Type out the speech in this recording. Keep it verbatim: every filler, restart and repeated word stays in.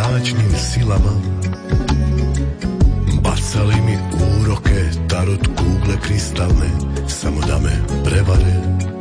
mračnim silama, bacali mi uroke, tarot kugle kristalne, samo da me prevare.